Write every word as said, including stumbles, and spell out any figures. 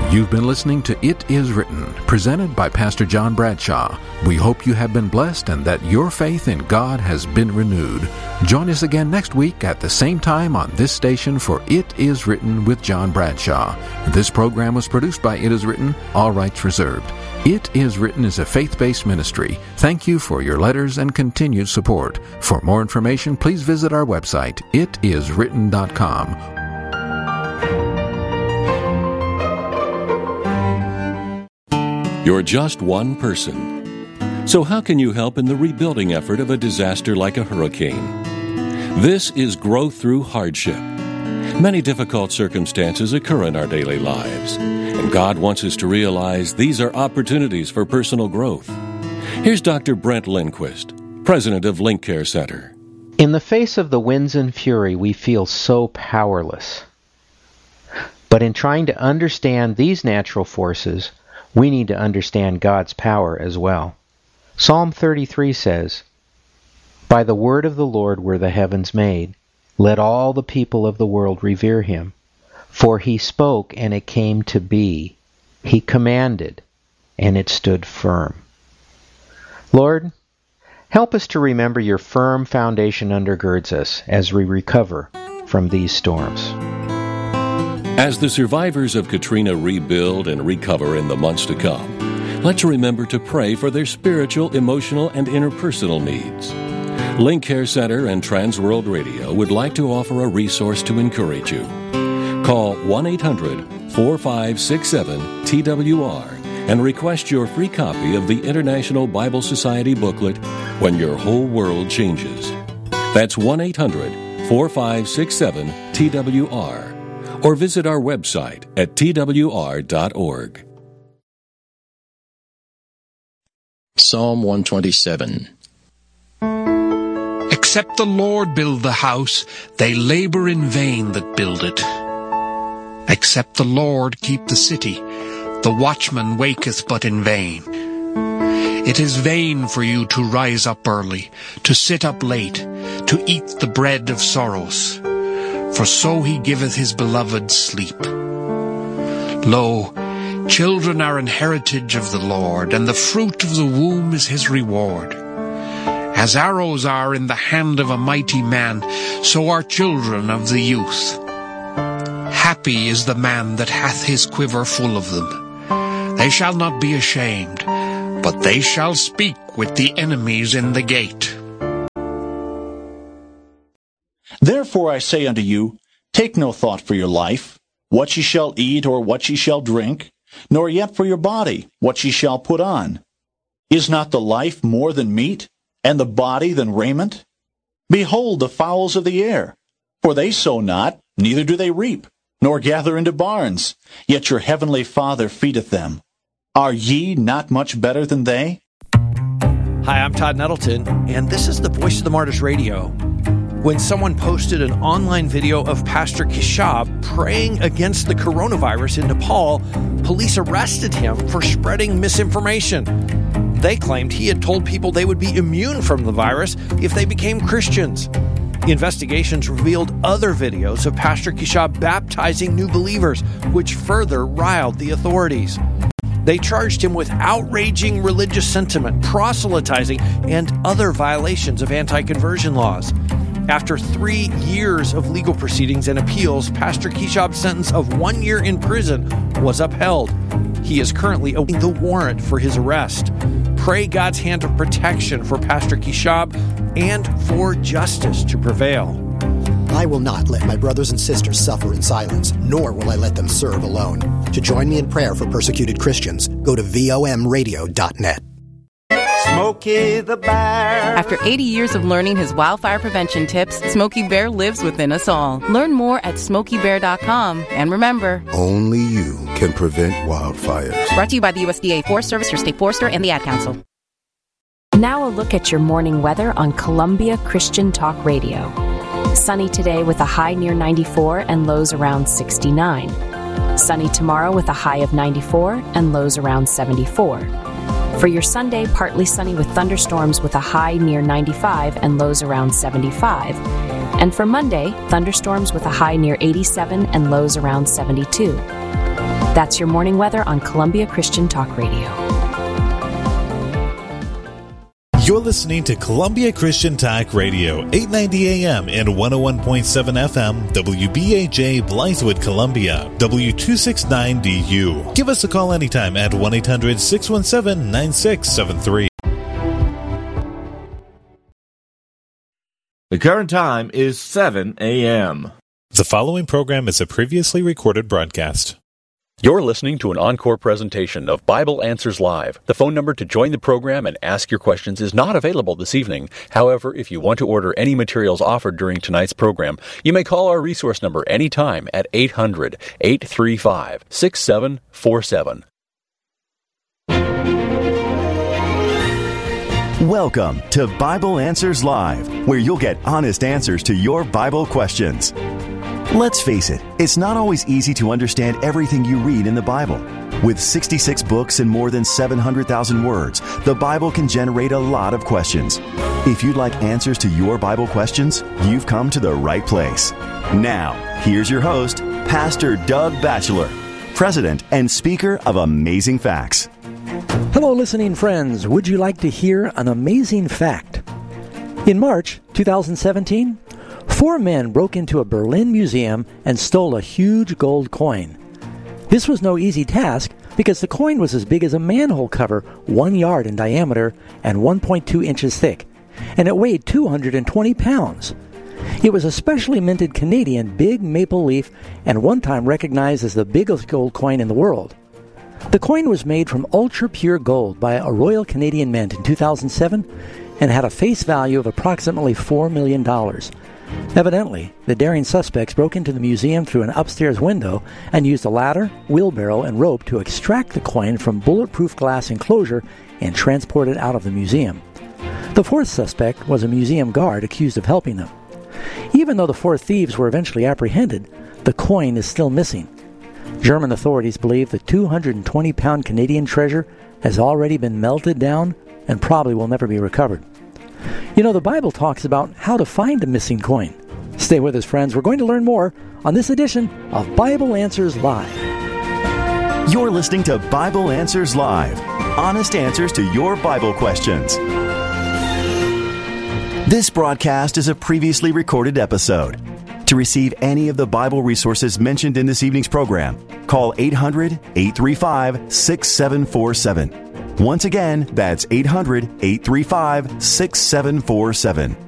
You've been listening to It Is Written, presented by Pastor John Bradshaw. We hope you have been blessed and that your faith in God has been renewed. Join us again next week at the same time on this station for It Is Written with John Bradshaw. This program was produced by It Is Written, all rights reserved. It Is Written is a faith-based ministry. Thank you for your letters and continued support. For more information, please visit our website, it is written dot com. You're just one person. So how can you help in the rebuilding effort of a disaster like a hurricane? This is Growth Through Hardship. Many difficult circumstances occur in our daily lives, and God wants us to realize these are opportunities for personal growth. Here's Doctor Brent Lindquist, president of Link Care Center. In the face of the winds and fury, we feel so powerless. But in trying to understand these natural forces, we need to understand God's power as well. Psalm thirty-three says, "By the word of the Lord were the heavens made. Let all the people of the world revere him. For he spoke, and it came to be. He commanded, and it stood firm." Lord, help us to remember your firm foundation undergirds us as we recover from these storms. As the survivors of Katrina rebuild and recover in the months to come, let's remember to pray for their spiritual, emotional, and interpersonal needs. Link Care Center and Trans World Radio would like to offer a resource to encourage you. Call one eight hundred four five six seven T W R and request your free copy of the International Bible Society booklet, When Your Whole World Changes. That's one eight hundred four five six seven T W R. Or visit our website at T W R dot org. Psalm one twenty-seven. Except the Lord build the house, they labor in vain that build it. Except the Lord keep the city, the watchman waketh but in vain. It is vain for you to rise up early, to sit up late, to eat the bread of sorrows. For so he giveth his beloved sleep. Lo, children are an heritage of the Lord, and the fruit of the womb is his reward. As arrows are in the hand of a mighty man, so are children of the youth. Happy is the man that hath his quiver full of them. They shall not be ashamed, but they shall speak with the enemies in the gate. Therefore I say unto you, take no thought for your life, what ye shall eat or what ye shall drink, nor yet for your body, what ye shall put on. Is not the life more than meat, and the body than raiment? Behold the fowls of the air, for they sow not, neither do they reap, nor gather into barns, yet your heavenly Father feedeth them. Are ye not much better than they? Hi, I'm Todd Nettleton, and this is the Voice of the Martyrs Radio. When someone posted an online video of Pastor Kishab praying against the coronavirus in Nepal, police arrested him for spreading misinformation. They claimed he had told people they would be immune from the virus if they became Christians. Investigations revealed other videos of Pastor Kishab baptizing new believers, which further riled the authorities. They charged him with outraging religious sentiment, proselytizing, and other violations of anti-conversion laws. After three years of legal proceedings and appeals, Pastor Kishab's sentence of one year in prison was upheld. He is currently awaiting the warrant for his arrest. Pray God's hand of protection for Pastor Kishab and for justice to prevail. I will not let my brothers and sisters suffer in silence, nor will I let them serve alone. To join me in prayer for persecuted Christians, go to V O M radio dot net. Smokey the Bear. After eighty years of learning his wildfire prevention tips, Smokey Bear lives within us all. Learn more at smokey bear dot com. And remember, only you can prevent wildfires. Brought to you by the U S D A Forest Service, your state forester, and the Ad Council. Now a look at your morning weather on Columbia Christian Talk Radio. Sunny today with a high near ninety-four and lows around sixty-nine. Sunny tomorrow with a high of ninety-four and lows around seventy-four. For your Sunday, partly sunny with thunderstorms with a high near ninety-five and lows around seventy-five. And for Monday, thunderstorms with a high near eighty-seven and lows around seventy-two. That's your morning weather on Columbia Christian Talk Radio. You're listening to Columbia Christian Talk Radio, eight ninety A M and one oh one point seven F M, W B A J, Blythewood, Columbia, W two sixty-nine D U. Give us a call anytime at one eight hundred six one seven nine six seven three. The current time is seven A M. The following program is a previously recorded broadcast. You're listening to an encore presentation of Bible Answers Live. The phone number to join the program and ask your questions is not available this evening. However, if you want to order any materials offered during tonight's program, you may call our resource number anytime at eight hundred eight three five six seven four seven. Welcome to Bible Answers Live, where you'll get honest answers to your Bible questions. Let's face it, it's not always easy to understand everything you read in the Bible. With sixty-six books and more than seven hundred thousand words, the Bible can generate a lot of questions. If you'd like answers to your Bible questions, you've come to the right place. Now, here's your host, Pastor Doug Batchelor, President and Speaker of Amazing Facts. Hello, listening friends. Would you like to hear an amazing fact? In March twenty seventeen, four men broke into a Berlin museum and stole a huge gold coin. This was no easy task because the coin was as big as a manhole cover, one yard in diameter and one point two inches thick, and it weighed two hundred twenty pounds. It was a specially minted Canadian big maple leaf and one time recognized as the biggest gold coin in the world. The coin was made from ultra-pure gold by a Royal Canadian Mint in two thousand seven and had a face value of approximately four million dollars. Evidently, the daring suspects broke into the museum through an upstairs window and used a ladder, wheelbarrow, and rope to extract the coin from bulletproof glass enclosure and transport it out of the museum. The fourth suspect was a museum guard accused of helping them. Even though the four thieves were eventually apprehended, the coin is still missing. German authorities believe the two hundred twenty pound Canadian treasure has already been melted down and probably will never be recovered. You know, the Bible talks about how to find a missing coin. Stay with us, friends. We're going to learn more on this edition of Bible Answers Live. You're listening to Bible Answers Live, honest answers to your Bible questions. This broadcast is a previously recorded episode. To receive any of the Bible resources mentioned in this evening's program, call eight hundred eight three five six seven four seven. Once again, that's eight hundred eight three five six seven four seven.